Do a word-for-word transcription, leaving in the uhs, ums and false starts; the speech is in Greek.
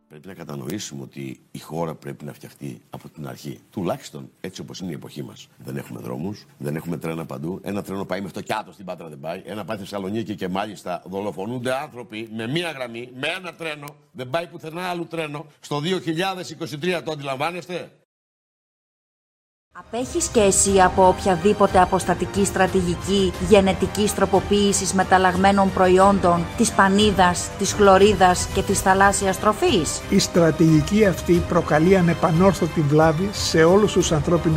Πρέπει να κατανοήσουμε ότι η χώρα πρέπει να φτιαχτεί από την αρχή. Τουλάχιστον έτσι όπως είναι η εποχή μας. Δεν έχουμε δρόμους, δεν έχουμε τρένα παντού. Ένα τρένο πάει μέχρι το Κιάτο, στην Πάτρα δεν πάει. Ένα πάει στη Θεσσαλονίκη και μάλιστα δολοφονούνται άνθρωποι με μία γραμμή, με ένα τρένο. Δεν πάει πουθενά άλλου τρένο. Στο δύο χιλιάδες είκοσι τρία το αντιλαμβάνεστε. Απέχεις και εσύ από οποιαδήποτε αποστατική στρατηγική γενετικής τροποποίησης μεταλλαγμένων προϊόντων, της πανίδας, της χλωρίδας και της θαλάσσιας τροφής? Η στρατηγική αυτή προκαλεί ανεπανόρθωτη βλάβη σε όλους τους ανθρώπινους